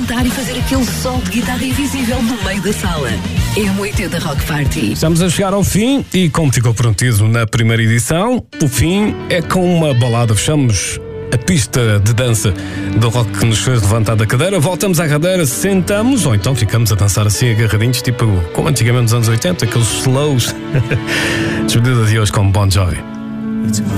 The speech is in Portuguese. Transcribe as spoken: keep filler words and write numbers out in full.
saltar e fazer aquele som de guitarra invisível no meio da sala. M oitenta Rock Party. Estamos a chegar ao fim e, como ficou prometido na primeira edição, o fim é com uma balada. Fechamos a pista de dança do rock que nos fez levantar da cadeira. Voltamos à cadeira, sentamos ou então ficamos a dançar assim agarradinhos, tipo como antigamente nos anos oitenta, aqueles slows. Despedida de hoje com Bon Jovi.